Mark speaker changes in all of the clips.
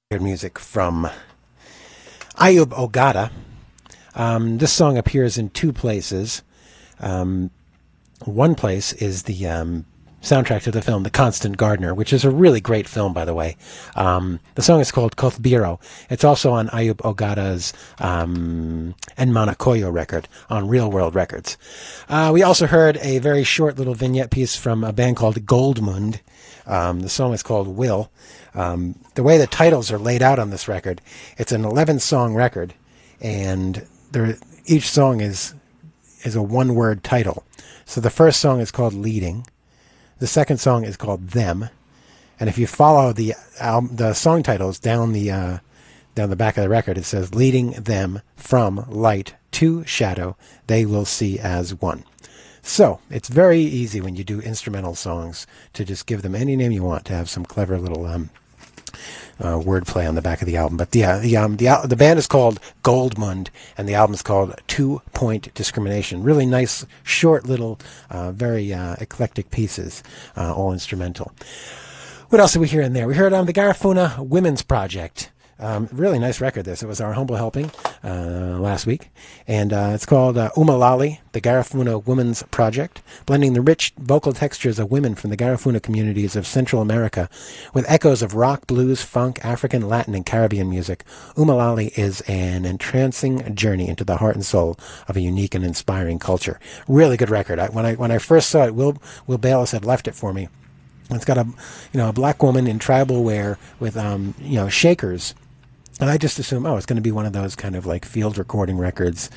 Speaker 1: Music from Ayub Ogata. This song appears in two places. One place is the soundtrack to the film The Constant Gardener, which is a really great film, by the way. The song is called Kothbiro. It's also on Ayub Ogata's Enmanakoyo record on Real World Records. We also heard a very short little vignette piece from a band called Goldmund. The song is called Will. The way the titles are laid out on this record, it's an 11-song record, and each song is a one-word title. So the first song is called Leading. The second song is called Them. And if you follow the song titles down the back of the record, it says Leading Them from Light to Shadow, They Will See as One. So it's very easy when you do instrumental songs to just give them any name you want, to have some clever little wordplay on the back of the album. But the band is called Goldmund, and the album is called 2 Point Discrimination. Really nice, short little, very eclectic pieces, all instrumental. What else did we hear in there? We heard the Garifuna Women's Project. Really nice record, this. It was our humble helping last week. And it's called Umalali, the Garifuna Women's Project, blending the rich vocal textures of women from the Garifuna communities of Central America with echoes of rock, blues, funk, African, Latin, and Caribbean music. Umalali is an entrancing journey into the heart and soul of a unique and inspiring culture. Really good record. When I first saw it, Will Bayless had left it for me. It's got a black woman in tribal wear with shakers. And I just assume, it's going to be one of those kind of like field recording records,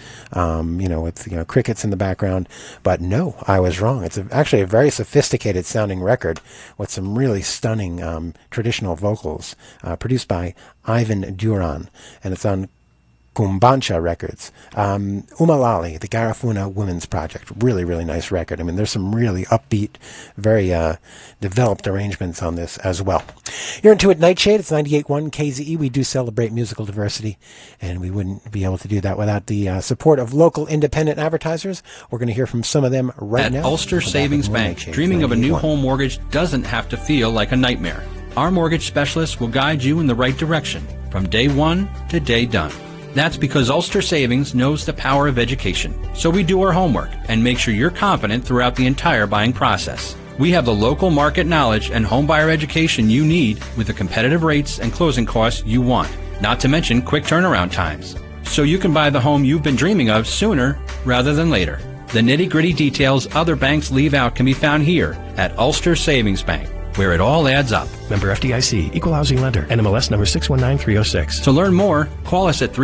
Speaker 1: with crickets in the background. But no, I was wrong. It's actually a very sophisticated sounding record with some really stunning traditional vocals, produced by Ivan Duran, and it's on Kumbancha Records. Umalali, the Garifuna Women's Project. Really, really nice record. I mean, there's some really upbeat, very developed arrangements on this as well. You're into it, Nightshade. It's 98.1 KZE. We do celebrate musical diversity, and we wouldn't be able to do that without the support of local independent advertisers. We're going to hear from some of them right now.
Speaker 2: At Ulster Savings Bank, dreaming of a new home mortgage doesn't have to feel like a nightmare. Our mortgage specialists will guide you in the right direction from day one to day done. That's because Ulster Savings knows the power of education. So we do our homework and make sure you're confident throughout the entire buying process. We have the local market knowledge and homebuyer education you need with the competitive rates and closing costs you want, not to mention quick turnaround times. So you can buy the home you've been dreaming of sooner rather than later. The nitty-gritty details other banks leave out can be found here at Ulster Savings Bank, where it all adds up.
Speaker 3: Member FDIC, Equal Housing Lender, NMLS number 619306.
Speaker 2: To learn more, call us at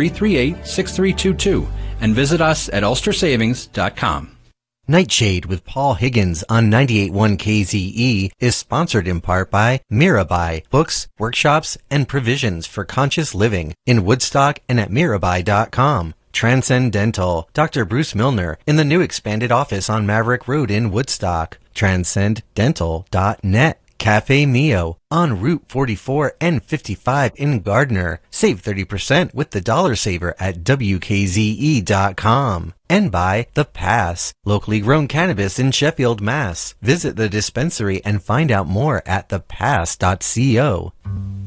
Speaker 2: 338-6322 and visit us at ulstersavings.com.
Speaker 4: Nightshade with Paul Higgins on 98.1 KZE is sponsored in part by Mirabai, books, workshops, and provisions for conscious living in Woodstock and at Mirabai.com. Transcendental, Dr. Bruce Milner in the new expanded office on Maverick Road in Woodstock. Transcendental.net. Cafe Mio on Route 44 and 55 in Gardner. Save 30% with the Dollar Saver at WKZE.com. And by The Pass, locally grown cannabis in Sheffield, Mass. Visit the dispensary and find out more at thepass.co.